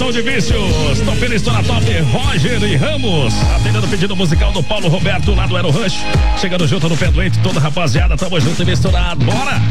Show de Vícios. Top Estoura Top, Roger e Ramos. Atendendo o pedido musical do Paulo Roberto lá do Aero Rush. Chegando junto no pé doente, toda rapaziada. Tamo junto e misturado. Bora!